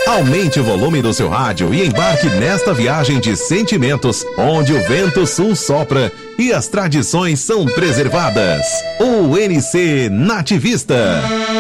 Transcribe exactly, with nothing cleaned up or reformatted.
Aumente o volume do seu rádio e embarque nesta viagem de sentimentos, onde o vento sul sopra e as tradições são preservadas. U N C Nativista.